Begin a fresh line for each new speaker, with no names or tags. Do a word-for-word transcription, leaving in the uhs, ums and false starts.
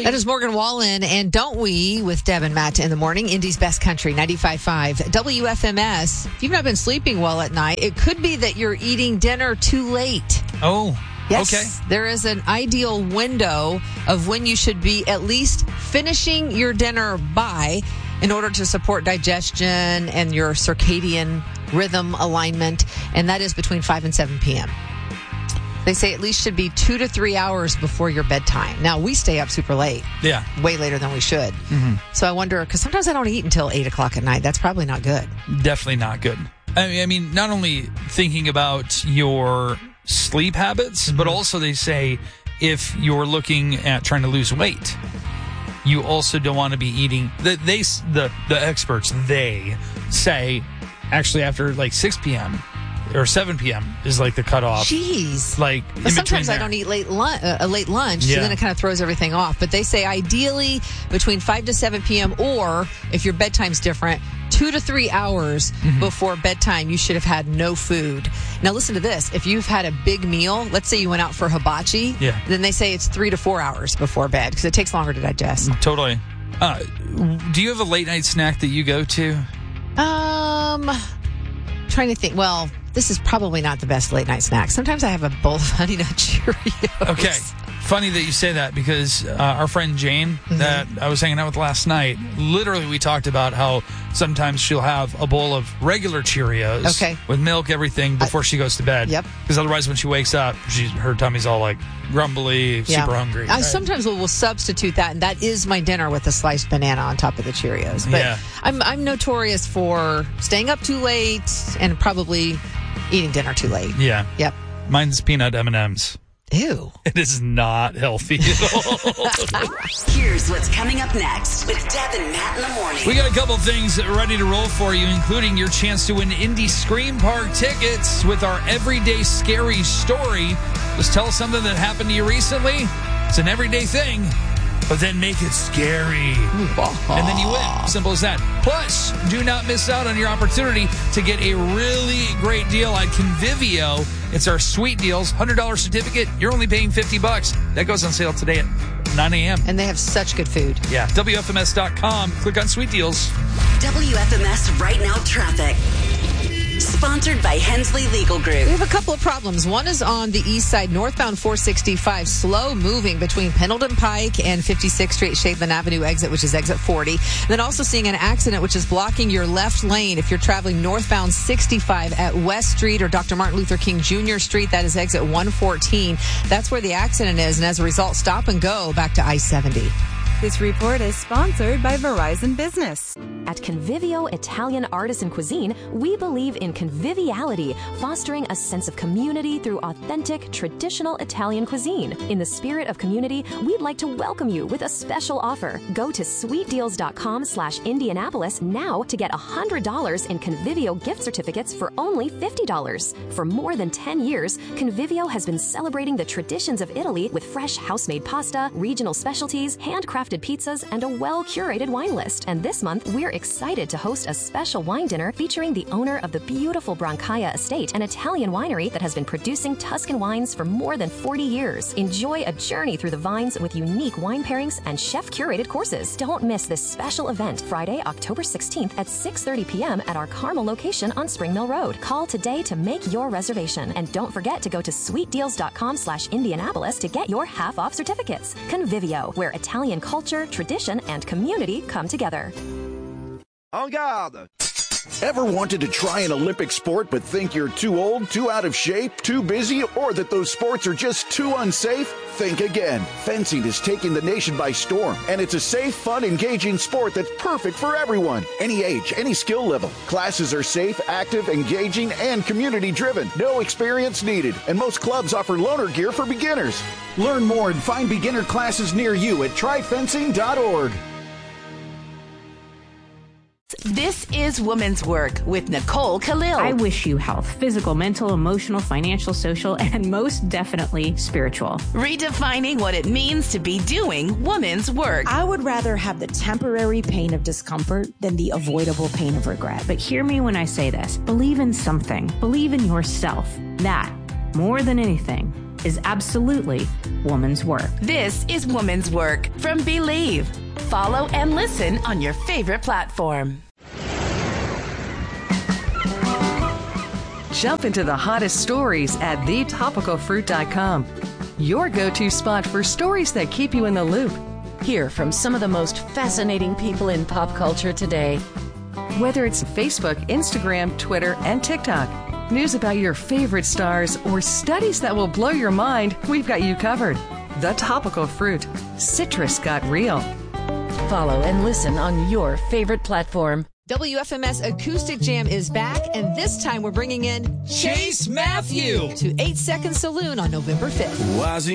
Bye.
That is Morgan Wallen, and Don't We with Deb and Matt in the morning. Indy's Best Country, ninety-five point five W F M S. If you've not been sleeping well at night, it could be that you're eating dinner too late.
Oh,
yes,
okay.
There is an ideal window of when you should be at least finishing your dinner by in order to support digestion and your circadian rhythm alignment, and that is between five and seven p.m. They say at least should be two to three hours before your bedtime. Now, we stay up super late.
Yeah.
Way later than we should.
Mm-hmm.
So I wonder, because sometimes I don't eat until eight o'clock at night. That's probably not good.
Definitely not good. I mean, I mean not only thinking about your sleep habits, mm-hmm. but also they say if you're looking at trying to lose weight, you also don't want to be eating. The, they, the, the experts, they say actually after like six p.m., or seven p.m. is like the cutoff.
Jeez.
Like,
but sometimes I don't eat late lunch, uh, a late lunch,
yeah.
so then it kind of throws everything off. But they say ideally between five to seven p.m. or if your bedtime's different, two to three hours mm-hmm. before bedtime, you should have had no food. Now listen to this. If you've had a big meal, let's say you went out for hibachi,
yeah.
then they say it's three to four hours before bed because it takes longer to digest.
Totally. Uh, do you have a late night snack that you go to?
Um, trying to think. Well, this is probably not the best late night snack. Sometimes I have a bowl of Honey Nut Cheerios.
Okay. Funny that you say that because uh, our friend Jane mm-hmm. that I was hanging out with last night, literally we talked about how sometimes she'll have a bowl of regular Cheerios
okay.
with milk, everything before I, she goes to bed.
Yep.
Because otherwise when she wakes up, she's, her tummy's all like grumbly,
yeah.
super hungry.
I
right?
sometimes will, will substitute that, and that is my dinner with a sliced banana on top of the Cheerios. But
yeah.
I'm, I'm notorious for staying up too late and probably eating dinner too late.
Yeah.
Yep.
Mine's peanut M and M's.
Ew.
It is not healthy at all.
Here's what's coming up next with Deb and Matt in the morning.
We got a couple things ready to roll for you, including your chance to win Indy Scream Park tickets with our Everyday Scary Story. Just tell us something that happened to you recently. It's an everyday thing, but then make it scary. And then you win. Simple as that. Plus, do not miss out on your opportunity to get a really great deal at Convivio. It's our sweet deals. one hundred dollars certificate. You're only paying fifty bucks. That goes on sale today at nine a.m.
And they have such good food.
Yeah. W F M S dot com. Click on sweet deals.
W F M S Right Now Traffic. Sponsored by Hensley Legal Group.
We have a couple of problems. One is on the east side, northbound four sixty-five, slow moving between Pendleton Pike and fifty-sixth Street, Shadeland Avenue exit, which is exit forty. Then also seeing an accident, which is blocking your left lane if you're traveling northbound sixty-five at West Street or Doctor Martin Luther King Junior Street. That is exit one fourteen. That's where the accident is, and as a result, stop and go back to I seventy.
This report is sponsored by Verizon Business.
At Convivio Italian Artisan Cuisine, we believe in conviviality, fostering a sense of community through authentic, traditional Italian cuisine. In the spirit of community, we'd like to welcome you with a special offer. Go to sweetdeals.com slash Indianapolis now to get one hundred dollars in Convivio gift certificates for only fifty dollars. For more than ten years, Convivio has been celebrating the traditions of Italy with fresh house-made pasta, regional specialties, handcrafted pizzas, and a well-curated wine list. And this month, we're excited to host a special wine dinner featuring the owner of the beautiful Brancaia Estate, an Italian winery that has been producing Tuscan wines for more than forty years. Enjoy a journey through the vines with unique wine pairings and chef-curated courses. Don't miss this special event, Friday, October sixteenth at six thirty p.m. at our Carmel location on Spring Mill Road. Call today to make your reservation. And don't forget to go to sweetdeals.com slash Indianapolis to get your half-off certificates. Convivio, where Italian culture, tradition, and community come together.
En garde! Ever wanted to try an Olympic sport but think you're too old, too out of shape, too busy, or that those sports are just too unsafe? Think again. Fencing is taking the nation by storm, and it's a safe, fun, engaging sport that's perfect for everyone. Any age, any skill level. Classes are safe, active, engaging, and community-driven. No experience needed, and most clubs offer loaner gear for beginners. Learn more and find beginner classes near you at try fencing dot org.
This is Women's Work with Nicole Khalil.
I wish you health, physical, mental, emotional, financial, social, and most definitely spiritual.
Redefining what it means to be doing women's work.
I would rather have the temporary pain of discomfort than the avoidable pain of regret.
But hear me when I say this. Believe in something. Believe in yourself. That, more than anything, is absolutely woman's work.
This is Woman's Work from Believe. Follow and listen on your favorite platform.
Jump into the hottest stories at the topical fruit dot com. Your go-to spot for stories that keep you in the loop.
Hear from some of the most fascinating people in pop culture today.
Whether it's Facebook, Instagram, Twitter, and TikTok, news about your favorite stars, or studies that will blow your mind, we've got you covered. The Topical Fruit. Citrus got real.
Follow and listen on your favorite platform.
W F M S Acoustic Jam is back, and this time we're bringing in
Chase Matthew
to eight second Saloon on November fifth.